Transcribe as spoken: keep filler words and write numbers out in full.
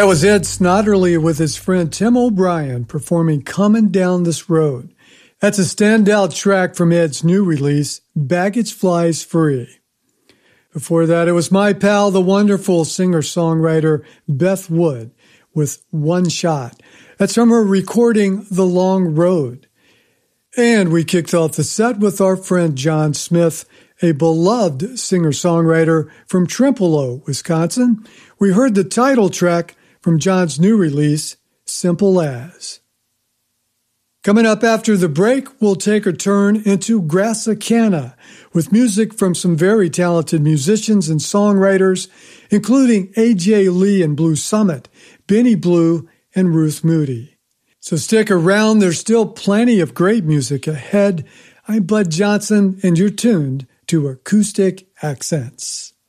That was Ed Snodderly with his friend Tim O'Brien performing Coming Down This Road. That's a standout track from Ed's new release, Baggage Flies Free. Before that, it was my pal, the wonderful singer-songwriter Beth Wood with One Shot. That's from her recording The Long Road. And we kicked off the set with our friend John Smith, a beloved singer-songwriter from Trempealeau, Wisconsin. We heard the title track from John's new release, Simple As. Coming up after the break, we'll take a turn into Grassicana with music from some very talented musicians and songwriters, including A J Lee and Blue Summit, Benny Blue, and Ruth Moody. So stick around, there's still plenty of great music ahead. I'm Bud Johnson, and you're tuned to Acoustic Accents.